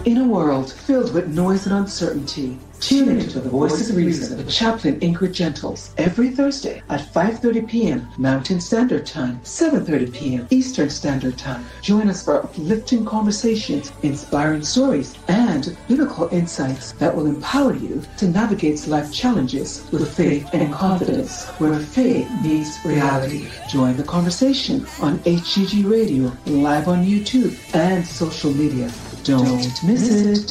In a world filled with noise and uncertainty, tune into the Voice of Reason with Chaplain Ingrid Gentles every Thursday at 5:30 p.m. Mountain Standard Time, 7:30 p.m. Eastern Standard Time. Join us for uplifting conversations, inspiring stories, and biblical insights that will empower you to navigate life challenges with faith and confidence, where faith meets reality. Join the conversation on HGG Radio, live on YouTube, and social media. Don't miss it.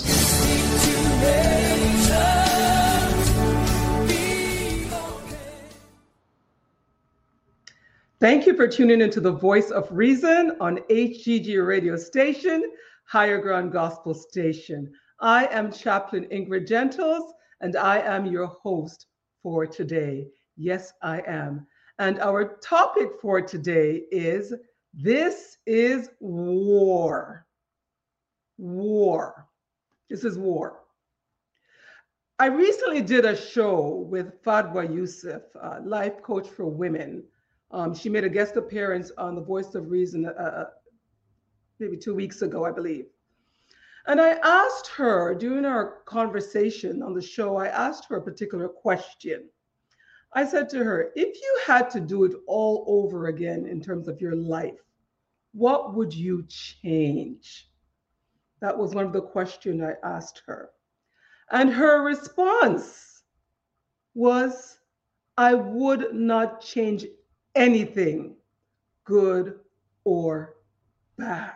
Thank you for tuning into the Voice of Reason on HGG Radio Station, Higher Ground Gospel Station. I am Chaplain Ingrid Gentles, and I am your host for today. Yes, I am. And our topic for today is, this is war. War. This is war. I recently did a show with Fadwa Youssef, life coach for women. She made a guest appearance on the Voice of Reason maybe 2 weeks ago, I believe. And I asked her during our conversation on the show, I asked her a particular question. I said to her, if you had to do it all over again in terms of your life, what would you change? That was one of the questions I asked her. And her response was, I would not change anything, good or bad.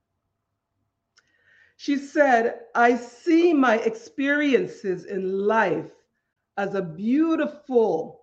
She said, I see my experiences in life as a beautiful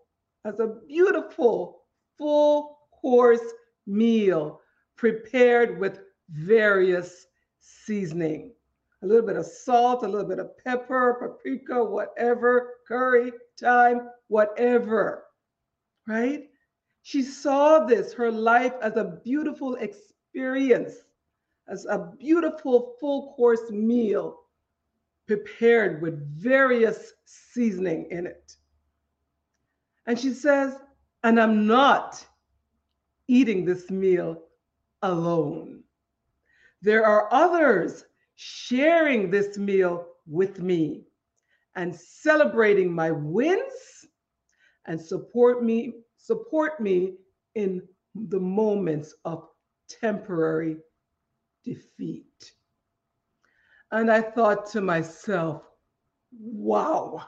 full course meal prepared with various seasoning. A little bit of salt, a little bit of pepper, paprika, whatever, curry, thyme, whatever, right? She saw this, her life, as a beautiful experience, as a beautiful full course meal prepared with various seasoning in it. And she says, and I'm not eating this meal alone. There are others sharing this meal with me and celebrating my wins and support me in the moments of temporary defeat. And I thought to myself, wow,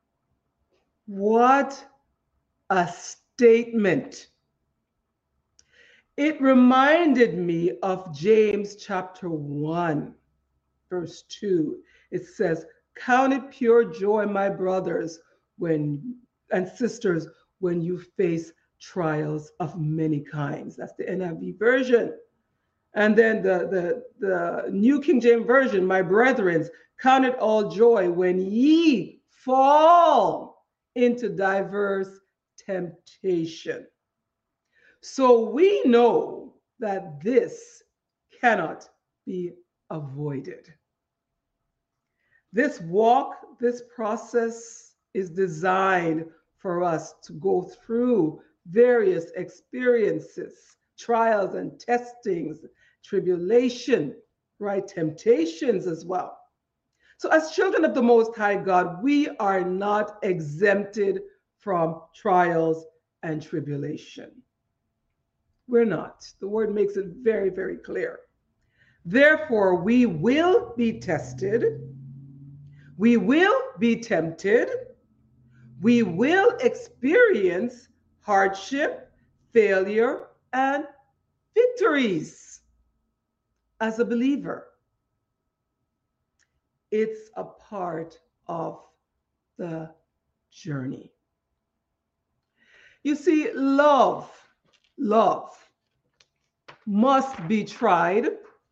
what a statement. It reminded me of James chapter 1, verse 2. It says, count it pure joy, my brothers and sisters, when you face trials of many kinds. That's the NIV version. And then the New King James Version, my brethren, count it all joy when ye fall into diverse temptation. So we know that this cannot be avoided. This walk, this process is designed for us to go through various experiences, trials and testings, tribulation, right? Temptations as well. So as children of the Most High God, we are not exempted from trials and tribulation. We're not. The word makes it very, very clear. Therefore, we will be tested. We will be tempted. We will experience hardship, failure, and victories as a believer. It's a part of the journey. You see, love must be tried,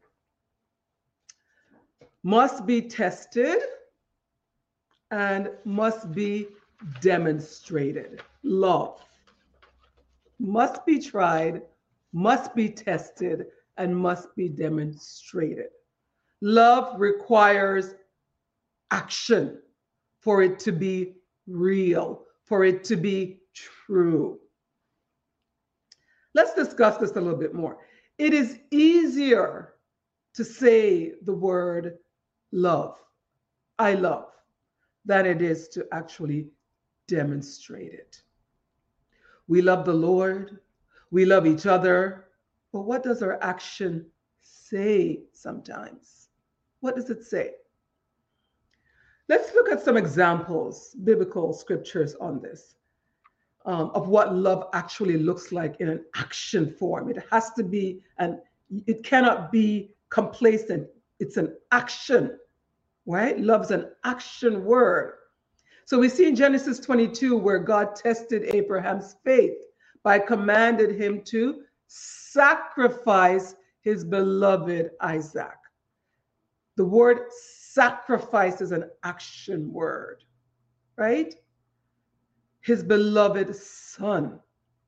must be tested, and must be demonstrated. Love must be tried, must be tested, and must be demonstrated. Love requires action for it to be real, for it to be true. Let's discuss this a little bit more. It is easier to say the word love, I love, than it is to actually demonstrate it. We love the Lord, we love each other, but what does our action say sometimes? What does it say? Let's look at some examples, biblical scriptures on this, of what love actually looks like in an action form. It has to be, and it cannot be complacent. It's an action, right? Love's an action word. So we see in Genesis 22 where God tested Abraham's faith by commanding him to sacrifice his beloved Isaac. The word sacrifice is an action word, right? His beloved son.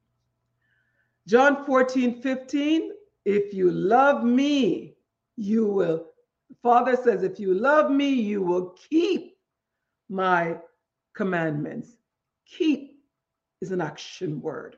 John 14:15, if you love me, you will. The Father says, if you love me, you will keep my commandments. Keep is an action word.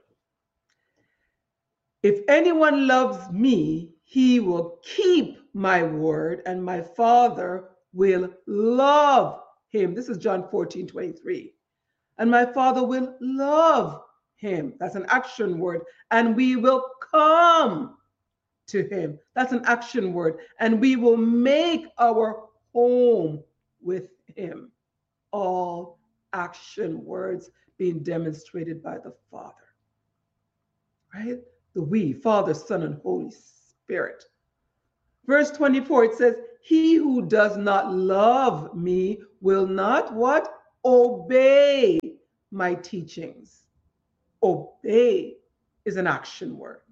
If anyone loves me, he will keep my word, and my Father will love him. This is John 14:23. And my Father will love him. That's an action word. And we will come to him. That's an action word. And we will make our home with him. All action words being demonstrated by the Father. Right? The we, Father, Son, and Holy Spirit. Verse 24, it says, he who does not love me will not what? Obey my teachings. Obey is an action word.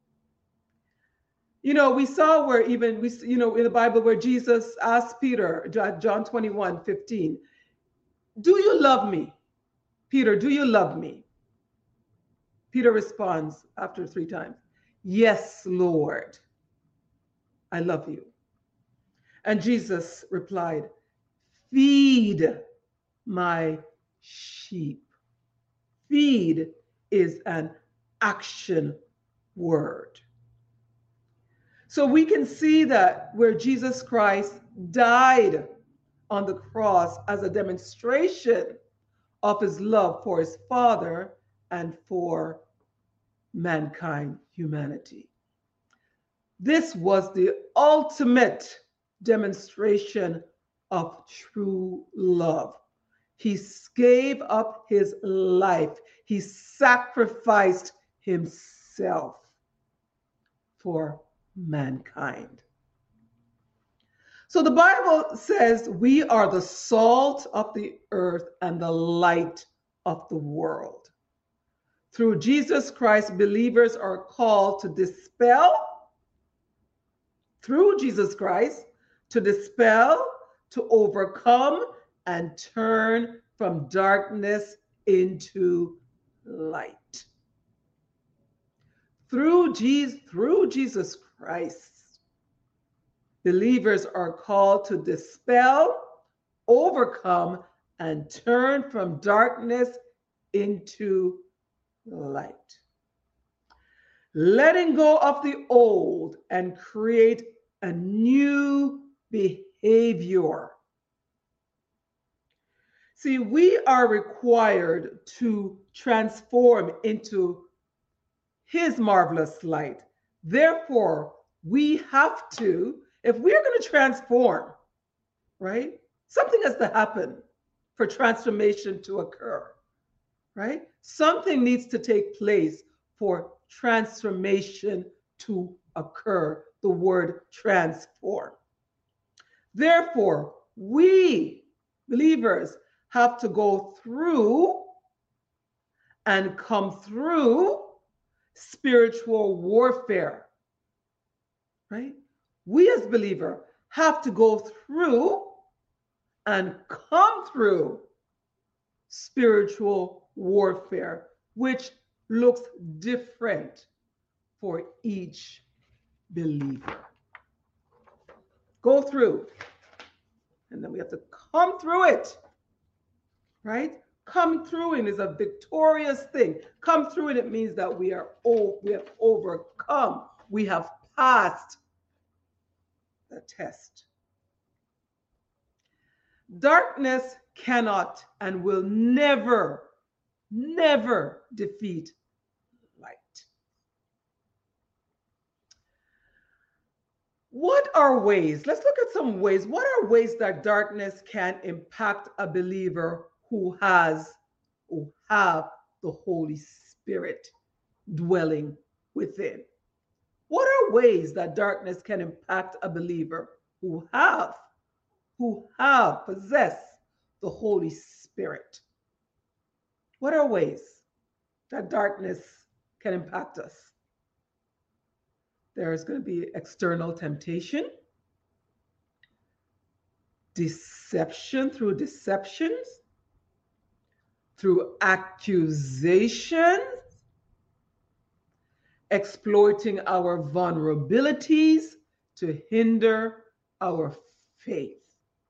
You know, we saw where even, in the Bible where Jesus asked Peter, John 21:15, do you love me? Peter, do you love me? Peter responds after 3 times, yes, Lord, I love you. And Jesus replied, feed my sheep. Feed is an action word. So we can see that where Jesus Christ died on the cross as a demonstration of his love for his Father and for mankind, humanity. This was the ultimate demonstration of true love. He gave up his life. He sacrificed himself for mankind. So the Bible says we are the salt of the earth and the light of the world. Through Jesus Christ, believers are called to dispel, through Jesus Christ, to dispel, to overcome, and turn from darkness into light. Through Jesus Christ, believers are called to dispel, overcome, and turn from darkness into light. Letting go of the old and create a new behavior. See, we are required to transform into his marvelous light. Therefore, we have to, if we're going to transform, right? Something has to happen for transformation to occur, right? Something needs to take place for transformation to occur. The word transform. Therefore, we believers have to go through and come through spiritual warfare, right? We as believers have to go through and come through spiritual warfare, which looks different for each believer. Go through, and then we have to come through it, right? Come through it is a victorious thing. Come through it means that we have overcome. We have passed the test. Darkness cannot and will never, never defeat light. What are ways? Let's look at some ways. What are ways that darkness can impact a believer who have the Holy Spirit dwelling within? What are ways that darkness can impact a believer who possess the Holy Spirit? What are ways that darkness can impact us? There is going to be external temptation, deceptions, through accusations, exploiting our vulnerabilities to hinder our faith.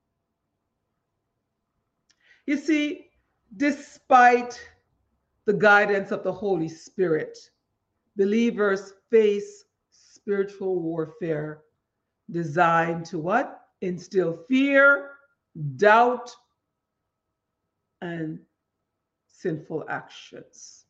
You see, despite the guidance of the Holy Spirit, believers face spiritual warfare designed to what? Instill fear, doubt, and sinful actions.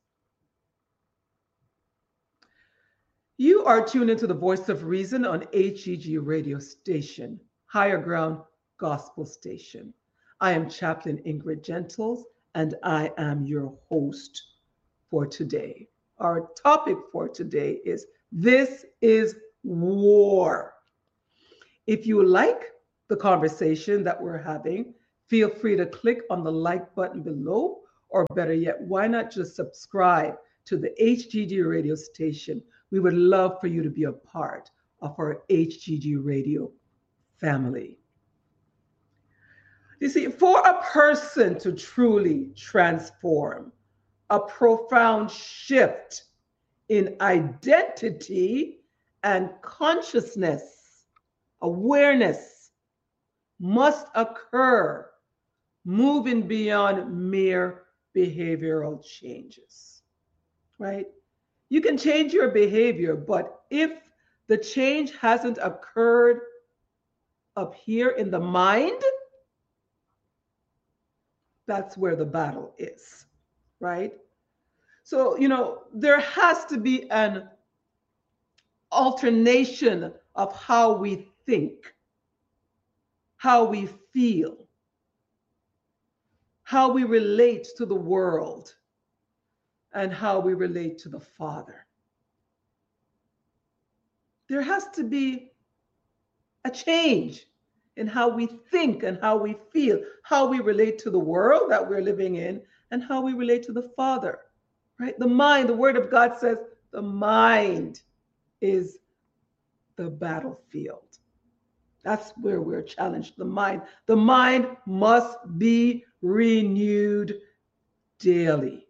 You are tuned into the Voice of Reason on HGG radio station, Higher Ground Gospel Station. I am Chaplain Ingrid Gentles, and I am your host for today. Our topic for today is This is War. If you like the conversation that we're having, feel free to click on the like button below, or better yet, why not just subscribe to the HGG radio station? We would love for you to be a part of our HGG radio family. You see, for a person to truly transform, a profound shift in identity and consciousness, awareness must occur, moving beyond mere behavioral changes, right? You can change your behavior, but if the change hasn't occurred up here in the mind, that's where the battle is, right? So, there has to be an alternation of how we think, how we feel, how we relate to the world, and how we relate to the Father. There has to be a change in how we think and how we feel, how we relate to the world that we're living in, and how we relate to the Father, right? The mind, the Word of God says the mind is the battlefield. That's where we're challenged, the mind. The mind must be renewed daily.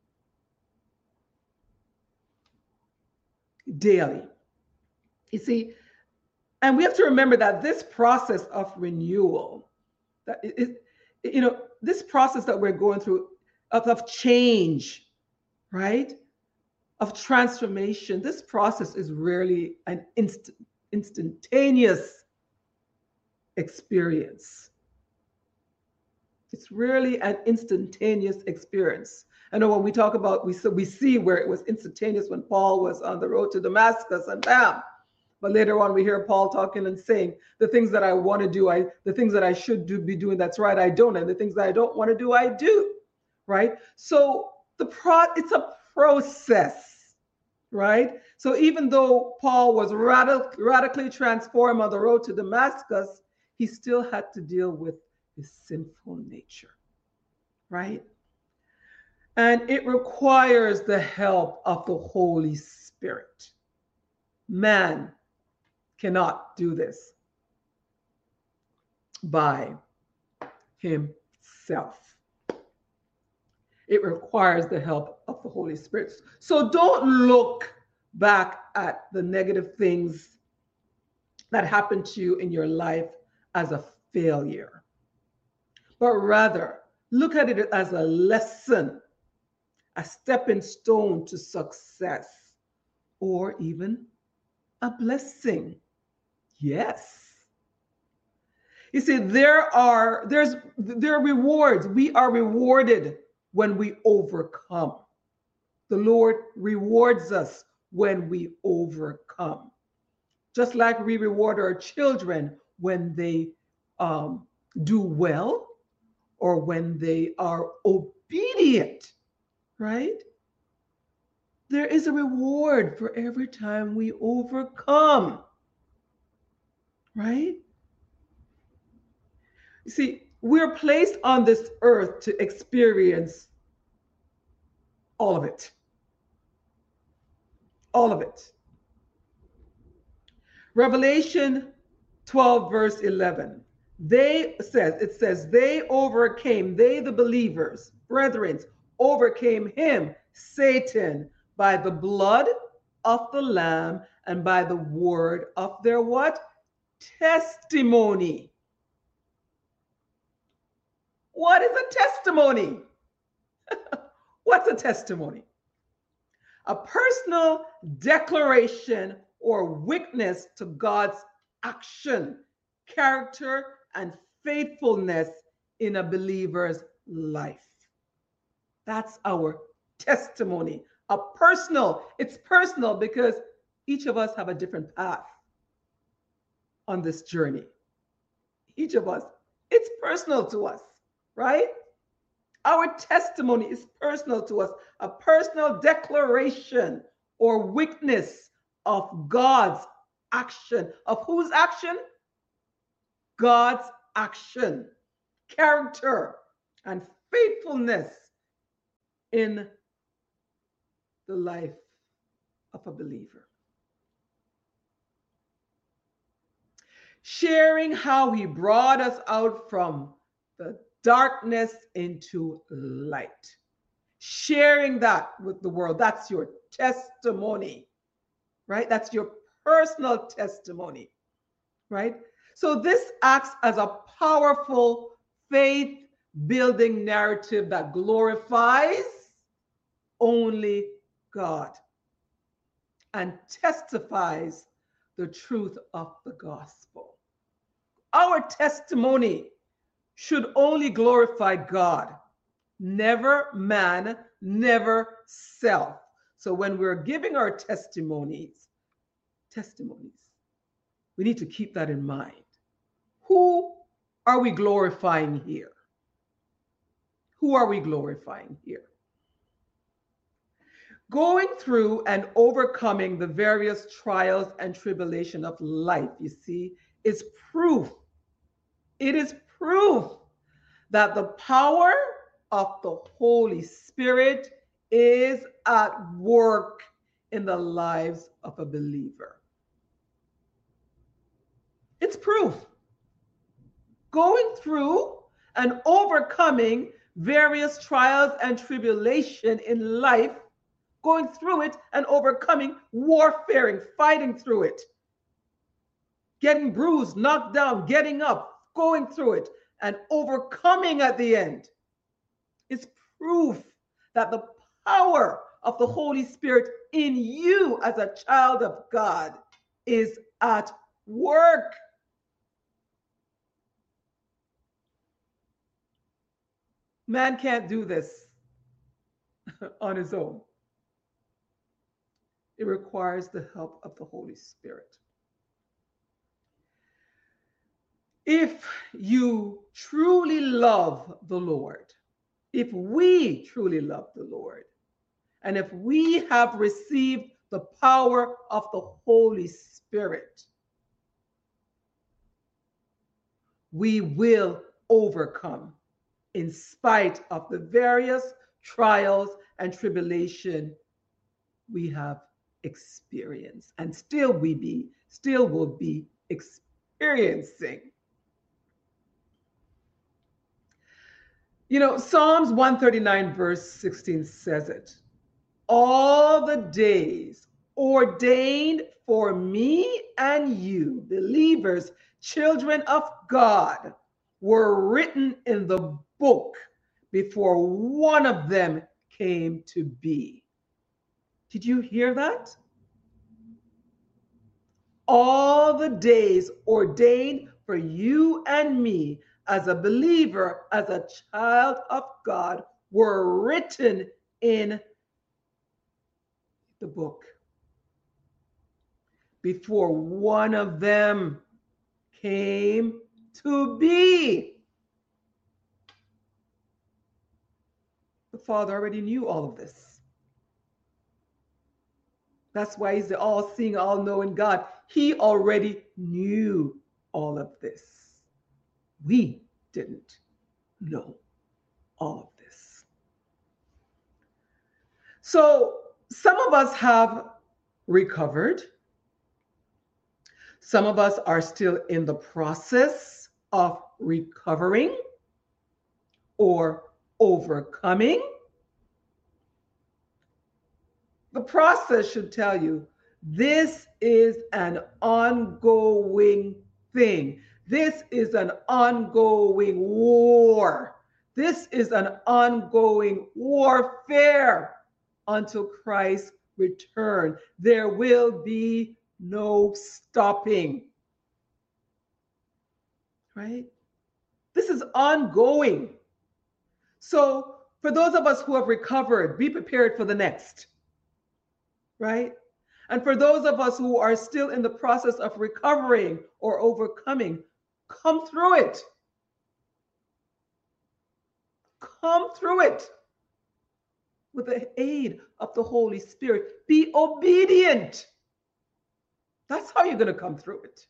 Daily. You see, and we have to remember that this process of renewal, this process that we're going through of change, right? Of transformation, this process is rarely an instantaneous experience. It's rarely an instantaneous experience. I know when we talk about, we see where it was instantaneous when Paul was on the road to Damascus and bam. But later on, we hear Paul talking and saying, the things that I want to do, the things that I should be doing, that's right, I don't. And the things that I don't want to do, I do, right? So it's a process, right? So even though Paul was radically transformed on the road to Damascus, he still had to deal with his sinful nature, right? And it requires the help of the Holy Spirit. Man cannot do this by himself. It requires the help of the Holy Spirit. So don't look back at the negative things that happened to you in your life as a failure, but rather look at it as a lesson, a stepping stone to success, or even a blessing. Yes. You see, there are rewards. We are rewarded when we overcome. The Lord rewards us when we overcome. Just like we reward our children when they do well or when they are obedient, right? There is a reward for every time we overcome, right? You see, we're placed on this earth to experience all of it. All of it. Revelation 12, verse 11. It says, they overcame, they the believers, brethren, overcame him, Satan, by the blood of the Lamb and by the word of their what? Testimony. What is a testimony? What's a testimony? A personal declaration or witness to God's action, character, and faithfulness in a believer's life. That's our testimony. It's personal because each of us have a different path on this journey. Each of us, it's personal to us, right? Our testimony is personal to us, a personal declaration or witness of God's action. Of whose action? God's action, character, and faithfulness in the life of a believer. Sharing how he brought us out from the darkness into light. Sharing that with the world. That's your testimony, right? That's your personal testimony, right? So this acts as a powerful faith-building narrative that glorifies only God and testifies the truth of the gospel. Our testimony should only glorify God, never man, never self. So when we're giving our testimonies, we need to keep that in mind. Who are we glorifying here? Who are we glorifying here? Going through and overcoming the various trials and tribulation of life, you see, is proof. It is proof that the power of the Holy Spirit is at work in the lives of a believer. It's proof. Going through and overcoming various trials and tribulation in life, going through it and overcoming, warfaring, fighting through it, getting bruised, knocked down, getting up, going through it, and overcoming at the end is proof that the power of the Holy Spirit in you as a child of God is at work. Man can't do this on his own. It requires the help of the Holy Spirit. If you truly love the Lord, if we truly love the Lord, and if we have received the power of the Holy Spirit, we will overcome in spite of the various trials and tribulation we have experienced and still will be experiencing. You know, Psalms 139 verse 16 says it. All the days ordained for me and you, believers, children of God, were written in the book before one of them came to be. Did you hear that? All the days ordained for you and me as a believer, as a child of God, were written in the book before one of them came to be. The Father already knew all of this. That's why he's the all-seeing, all-knowing God. He already knew all of this. We didn't know all of this. So some of us have recovered. Some of us are still in the process of recovering or overcoming. The process should tell you this is an ongoing thing. This is an ongoing war. This is an ongoing warfare until Christ's return. There will be no stopping. Right? This is ongoing. So for those of us who have recovered, be prepared for the next. Right? And for those of us who are still in the process of recovering or overcoming, come through it. Come through it with the aid of the Holy Spirit. Be obedient. That's how you're going to come through it.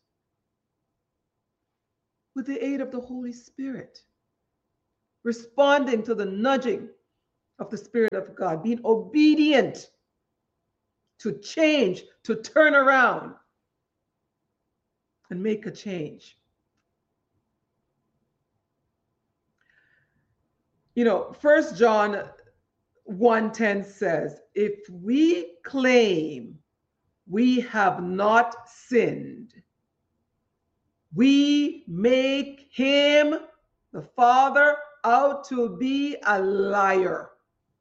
With the aid of the Holy Spirit. Responding to the nudging of the Spirit of God. Being obedient to change, to turn around and make a change. You know, 1 John 1:10 says, if we claim we have not sinned, we make him, the Father, out to be a liar.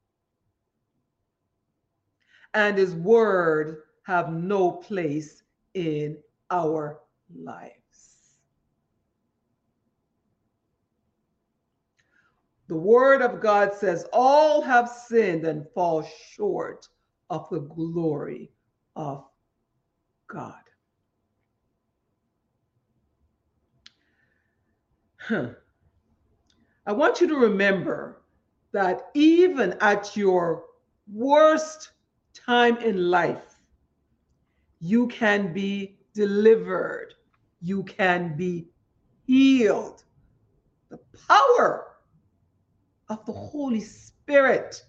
And his word have no place in our lives. The word of God says all have sinned and fall short of the glory of God. I want you to remember that even at your worst time in life, you can be delivered. You can be healed. The power of the Holy Spirit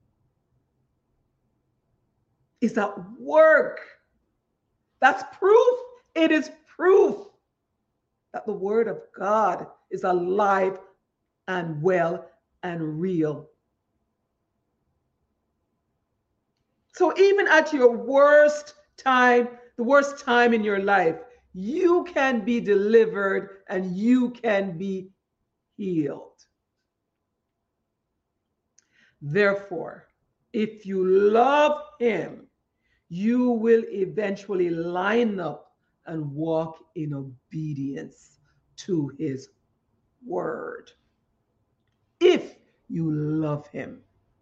is at work. That's proof. It is proof that the word of God is alive and well and real. So even at your worst time, the worst time in your life, you can be delivered and you can be healed. Therefore, if you love him, you will eventually line up and walk in obedience to his word. If you love him.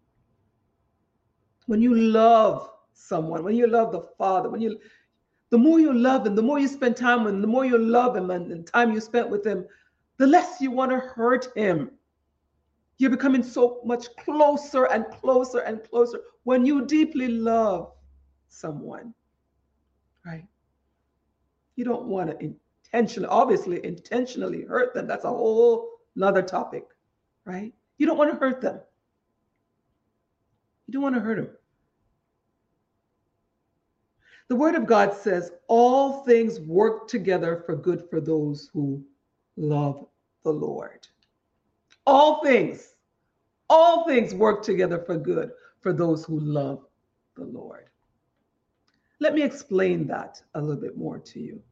When you love someone, when you love the Father, the more you love him, the more you spend time with him, the more you love him and the time you spent with him, the less you want to hurt him. You're becoming so much closer and closer and closer when you deeply love someone, right? You don't want to intentionally hurt them. That's a whole nother topic, right? You don't want to hurt them. You don't want to hurt them. The word of God says all things work together for good for those who love the Lord. All things work together for good for those who love the Lord. Let me explain that a little bit more to you.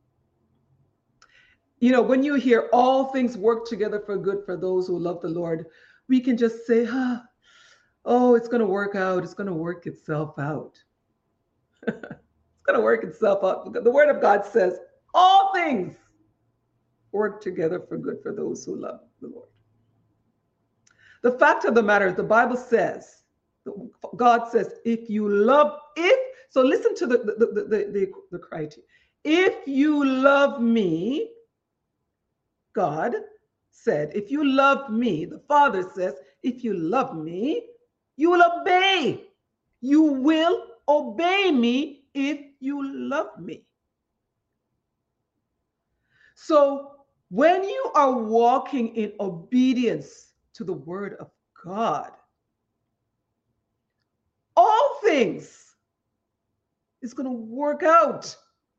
You know, when you hear all things work together for good for those who love the Lord, we can just say, oh, it's going to work out. It's going to work itself out. It's going to work itself out. The word of God says all things work together for good for those who love the Lord. The fact of the matter is, the Bible says, God says, so listen to the criteria. If you love me, God said, if you love me, the Father says, if you love me, you will obey. You will obey me if you love me. So when you are walking in obedience to the word of God, all things is going to work out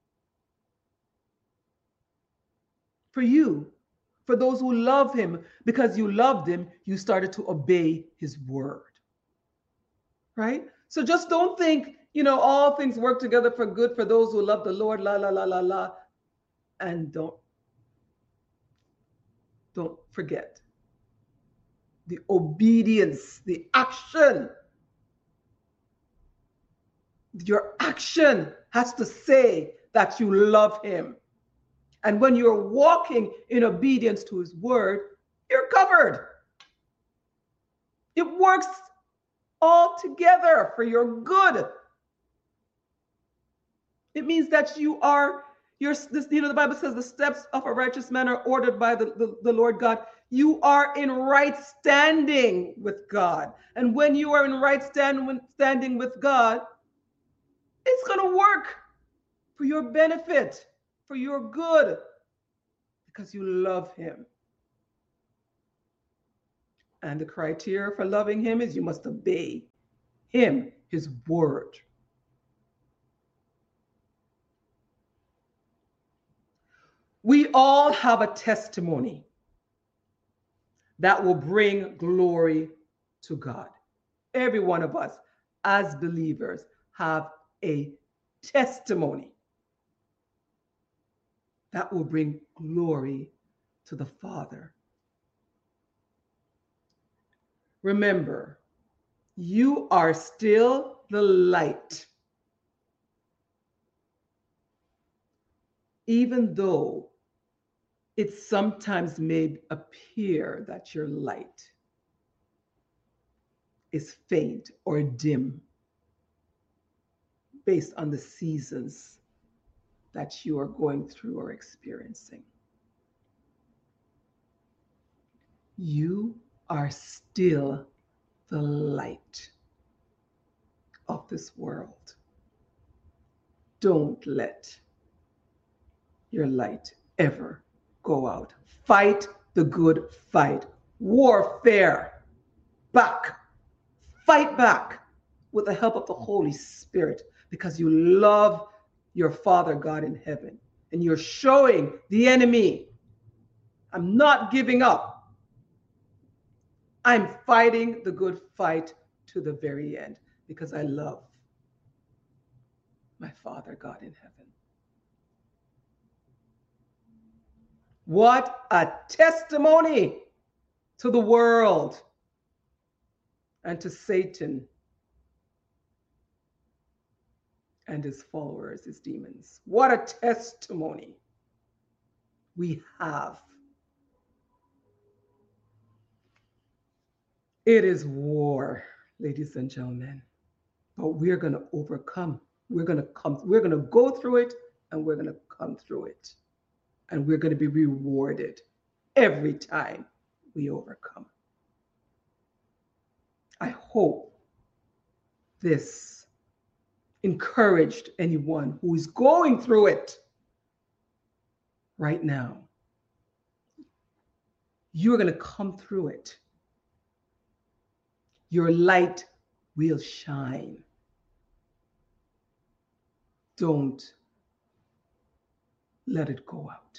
for you, for those who love him. Because you loved him, you started to obey his word. Right? So just don't think, all things work together for good for those who love the Lord, la, la, la, la, la. And don't forget the obedience, the action. Your action has to say that you love him. And when you're walking in obedience to his word, you're covered. It works all together for your good. It means that the Bible says the steps of a righteous man are ordered by the Lord God. You are in right standing with God. And when you are in right standing with God, it's going to work for your benefit, for your good, because you love him. And the criteria for loving him is you must obey him, his word. We all have a testimony that will bring glory to God. Every one of us, as believers, have a testimony that will bring glory to the Father. Remember, you are still the light, even though it sometimes may appear that your light is faint or dim based on the seasons that you are going through or experiencing. You are still the light of this world. Don't let your light ever go out. Fight the good fight. Warfare back. Fight back with the help of the Holy Spirit, because you love your Father God in heaven. And you're showing the enemy, I'm not giving up. I'm fighting the good fight to the very end, because I love my Father God in heaven. What a testimony to the world and to Satan and his followers, his demons. What a testimony we have. It is war, ladies and gentlemen, but we're going to overcome. We're going to go through it, and we're going to come through it. And we're going to be rewarded every time we overcome. I hope this encouraged anyone who is going through it right now. You're going to come through it. Your light will shine. Don't let it go out.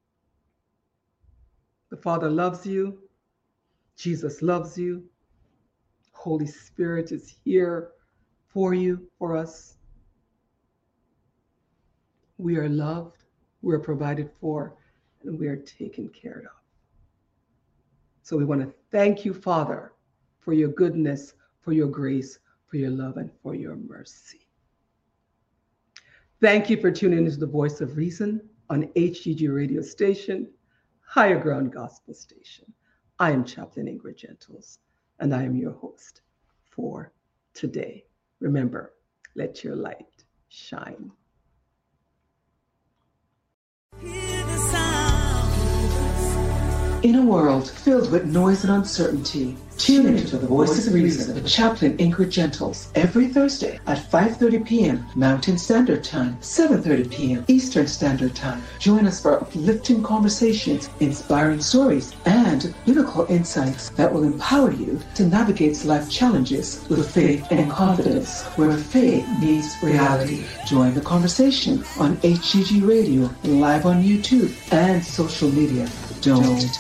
The Father loves you. Jesus loves you. Holy Spirit is here for you, for us. We are loved, we are provided for, and we are taken care of. So we want to thank you, Father, for your goodness, for your grace, for your love, and for your mercy. Thank you for tuning into the Voice of Reason on HGG radio station. Higher Ground Gospel Station. I am Chaplain Ingrid Gentles, and I am your host for today. Remember, let your light shine. In a world filled with noise and uncertainty, tune into the Voices of Reason with Chaplain Ingrid Gentles every Thursday at 5:30 p.m. Mountain Standard Time, 7:30 p.m. Eastern Standard Time. Join us for uplifting conversations, inspiring stories, and biblical insights that will empower you to navigate life challenges with faith and confidence, where faith meets reality. Join the conversation on HGG Radio, live on YouTube, and social media. Don't